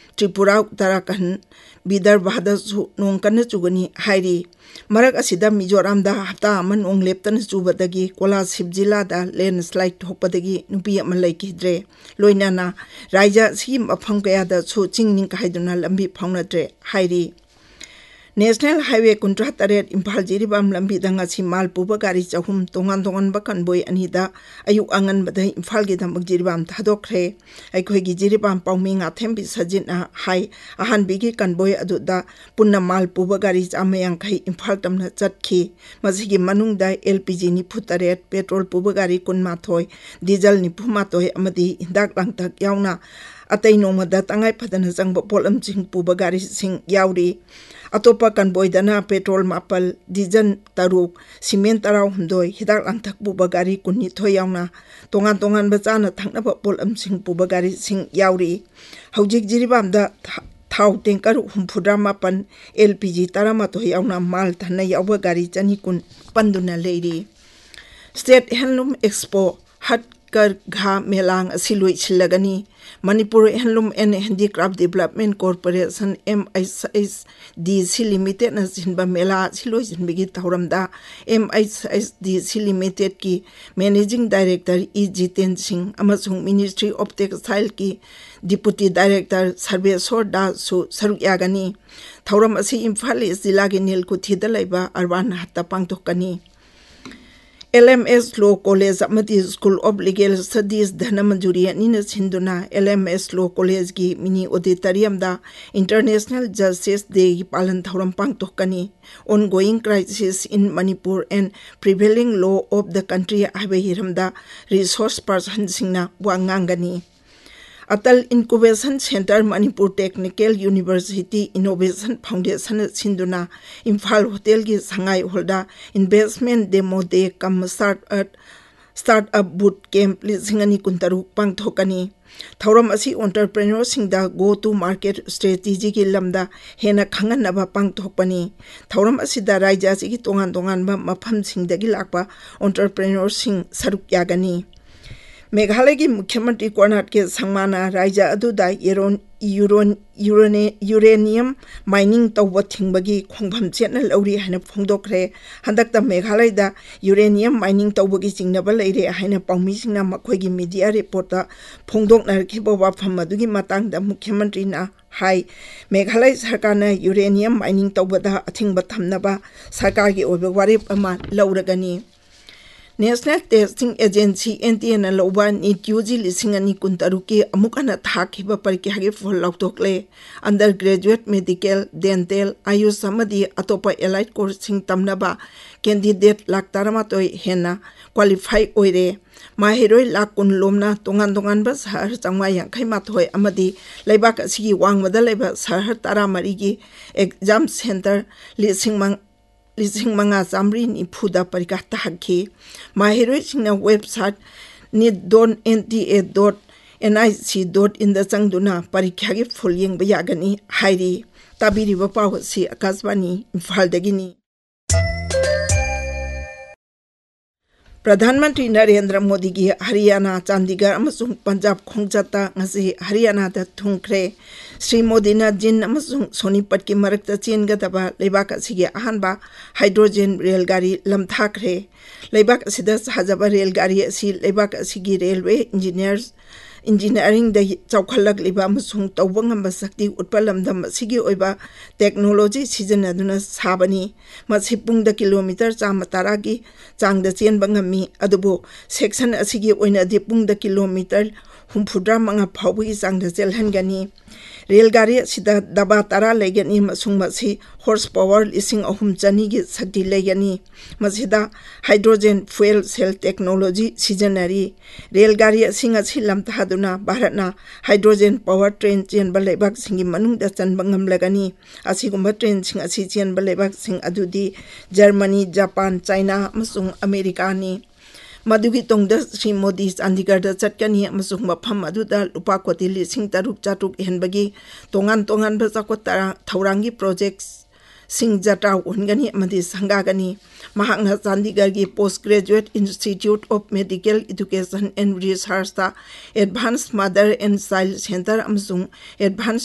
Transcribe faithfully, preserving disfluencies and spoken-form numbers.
त्रिपुरा उत्तराखंड विदर्भद नोंग कन्न चुगनी हाइरी मरक असिदा मिजोरामदा हप्ता अमन नोंग लेप्तन चुबदगी कोलासिब जिलादा लैंडस्लाइड थोपदगी नुपी अमन लैकिद्रे लोइनाना राइजा सी मफम कयादा छु चिंगनिंग काइदुना लंबी फाउनद्रे हाइरी नेशनल हाईवे कुंट्रा तरेट इम्फाल जिरीबाम लंबी दंगासी माल पुबा गाड़ी चहुम तोंगान तोंगान बकनबोय अनिदा अयुक अंगन बदई इम्फाल की दमक जिरीबाम थादोखरे अखोगी जिरीबाम पाउमिंग आथेम बि सजिना हाई अहान बिगी कनबोय अदुदा पुन्ना माल पुबा गाड़ी चामयांग खै इम्फाल तमना चटखी मसिगी मनुंगदा एलपीजी निफु तरेट पेट्रोल पुबा गाड़ी कुनमाथोय डीजल निफु माथोय अमदी हिंदाक लांगतक यावना अतै नोमदा तंगाई फदना चंगब पोलम चिंग पुबा गाड़ी सिंग यावरी अतोपा कनबोयदना पेट्रोल मापल डीजल तरुक सीमेंट तराव हुंदोय हिदाक लांथक पुबा गाड़ी कुन्निथोय यावना तोंगान तोंगान बचाना थंगनब पोलम चिंग पुबा गाड़ी सिंग यावरी हौजिक जिरीबामदा थाव टेंकर हुंफुद्रा मापन एलपीजी तरामाथोय यावना माल थना यावबा गाड़ी चनी कुन पंदुना लेरी स्टेट हैंडलूम एक्सपो हट कर घा मेलांग असिलुई छिलगनी Manipur handloom and handicraft development corporation M H S D C limited न जिनबा मेला सिलुई जिनबिगी थौरमदा M H S D C limited की managing director E Jitendra Singh अमसुंग ministry of textile की डिप्यूटी डायरेक्टर सर्वेश्वर दास सु सरुक यागनी थौरम असि इम्फाल ईस्ट जिला की नीलकुठीदा लैबा अरबान हत्ता पांगथोकनी L M S Law College amati School of Legal Studies dhana manjuri anina sinduna L M S Law College ki mini auditorium da International Justice Day ki palan thauram pangtokani ongoing crisis in Manipur and prevailing law of the country habe hiramda resource person singna wangangani Atal Incubation Center Manipur Technical University Innovation Foundation Sinduna Imphal Hotel ki Sangai Holda Investment Demo Day kam start at start up boot camp lisingani kuntaru pangthokani thauram asi entrepreneur singda go to market strategy ki lamda hena khangan naba pangthokpani thauram asi da raija si ki tongan tongan ba mafam singda gi lakpa entrepreneur sing saruk yagani Meghalaya की मुख्यमंत्री कर्नाट के संगमाना राज्य अदुदा यूरोन यूरोन यूरोने uranium mining तौब थिंबगी खोंगफम चेतना लौरी हाइना फोंदोखरे हंदकता मेघालय दा uranium mining तौबगी चिंगनबा लैरे हाइना पाउमी सिंगना मखोइगी media report ता फोंदोकनरखिबो वाफम अदुगी मतंगदा मुख्यमंत्री ना high Meghalaya सरकार ना यूरेनियम माइनिंग तौबदा अथिंगबा थमनबा सरकार की ओबे वारिप अमा लौरगनी National Testing Agency N T A na lauba NEET UG लिसिंग अनि कुंतरु के अमुकना थाखिबा परिख्या गे फल लौटोकले under graduate medical dental Ayush समदि अतोपा allied कोर्सिंग तमनबा candidate lakh तारामातोय हेना क्वालिफाई ओइरे माहिरोय लाख कुन लोमना तोंगान तोंगान बा शहर चंगवा यांखै माथोय अमदि लैबाक असिगी वांगमदा लैबा शहर तारामरी की एग्जाम सेंटर लिसिंग मंग लिसिंग मंगा Chamari निफुदा परिका ताहखि माहिरोय सिंगना website NEET dot N T A dot N I C dot in the चंगदुना परिख्या गी फुल येंग यागनी हाइरी ताबिरिबा पाव सी आकाशवाणी इम्फाल दगिनी प्रधानमंत्री नरेंद्र मोदी की हरियाणा चंडीगढ़ अमसुंग पंजाब खोंगचता ngasi हरियाणा दा थुंखरे श्री मोदी ना जिन अमसुंग सोनीपत की मरकत चेनगदबा लेबाक असिगी अहानबा हाइड्रोजन रेलगाड़ी लमथाखरे लेबाक असिदा साजबा रेलगाड़ी असि लेबाक असिगी रेलवे इंजीनियर्स इंजीनियरिंग द चौखलक लिबा अमसुंग तौबंगम शक्ति उत्पलमदम असिगी ओइबा टेक्नोलॉजी सिजनदुना साबनी मसि पुंगद किलोमीटर चामा तारा की चांगद चेनबंगमी अदुबो सेक्शन असिगी ओइना दि पुंगद किलोमीटर हुमफुद्रा मंगा फावगी चांगद चेलहनगनी रेलगाड़ी असिदा दबा तारा लेगनी मसुंग मसि हॉर्स पावर लिसिंग अहुम चनी की शक्ति लेगनी मसिदा हाइड्रोजन फ्यूल सेल टेक्नोलॉजी सिजनरी रेलगाड़ी असिंग असि लमथादुना भारतना हाइड्रोजन पावर ट्रेन चेनबा लेबाक सिंगी मनुंगदा चनबंगम लगनी असिगुम्बा ट्रेन सिंग असि चेनबा लेबाक सिंग अदुदी Germany Japan China अमसुंग अमेरिकानी मधुगी तोंगद Shri Modi Chandigarh चटकनी अमसुंग मफम अदुदा लुपा कोटी लिसिंग तरुक चाटुक हेनबगी तोंगान तोंगान बचाको थौरांगी प्रोजेक्ट्स सिंग जटा उनगनी अमदी संगागनी महांगना चंडीगढ़ की post graduate institute of medical education and research ता advance mother and child centre अमसुंग advance